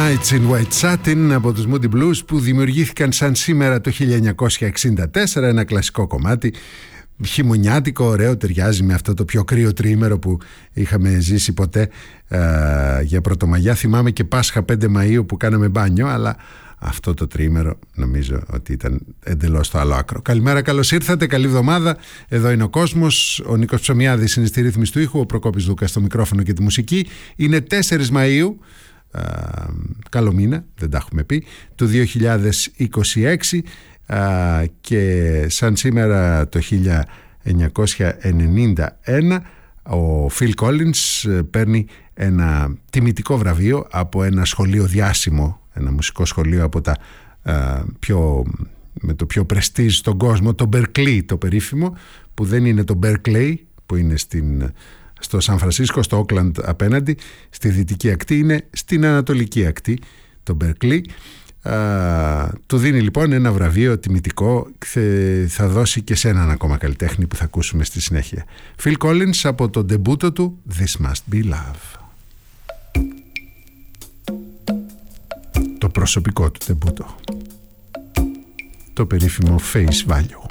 Nights in White Satin από τους Moody Blues, που δημιουργήθηκαν σαν σήμερα το 1964, ένα κλασικό κομμάτι χειμωνιάτικο, ωραίο, ταιριάζει με αυτό το πιο κρύο τριήμερο που είχαμε ζήσει ποτέ για Πρωτομαγιά. Θυμάμαι και Πάσχα 5 Μαΐου που κάναμε μπάνιο, αλλά αυτό το τριήμερο νομίζω ότι ήταν εντελώς το άλλο άκρο. Καλημέρα, καλώς ήρθατε, καλή εβδομάδα. Εδώ είναι ο κόσμος, ο Νίκος Ψωμιάδης είναι στη ρύθμιση του ήχου, ο Προκόπης Δούκας στο μικρόφωνο και τη μουσική. Είναι 4 Μαΐου, καλό μήνα, δεν τα έχουμε πει, του 2026, και σαν σήμερα το 1991 ο Phil Collins παίρνει ένα τιμητικό βραβείο από ένα σχολείο διάσημο, ένα μουσικό σχολείο από τα με το πιο πρεστίζ στον κόσμο, το Berkeley το περίφημο, που δεν είναι το Berkeley που είναι στο Σαν Φρανσίσκο, στο Όκλαντ απέναντι, στη δυτική ακτή, είναι στην ανατολική ακτή το Berkeley. Του δίνει λοιπόν ένα βραβείο τιμητικό, θα δώσει και σε έναν ακόμα καλλιτέχνη που θα ακούσουμε στη συνέχεια. Phil Collins από το ντεμπούτο του This Must Be Love, το προσωπικό του ντεμπούτο, το περίφημο Face Value.